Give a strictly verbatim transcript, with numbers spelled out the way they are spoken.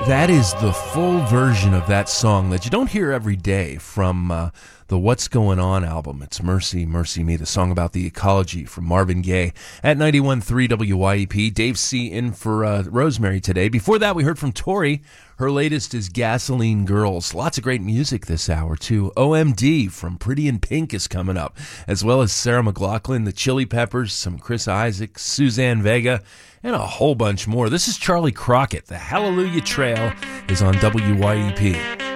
That is the full version of that song that you don't hear every day from uh, the What's Going On album. It's Mercy, Mercy Me, the song about the ecology from Marvin Gaye at ninety-one point three W Y E P. Dave C. in for uh, Rosemary today. Before that, we heard from Tori. Her latest is Gasoline Girls. Lots of great music this hour, too. O M D from Pretty in Pink is coming up, as well as Sarah McLachlan, the Chili Peppers, some Chris Isaac, Suzanne Vega, and a whole bunch more. This is Charlie Crockett. The Hallelujah Trail is on W Y E P.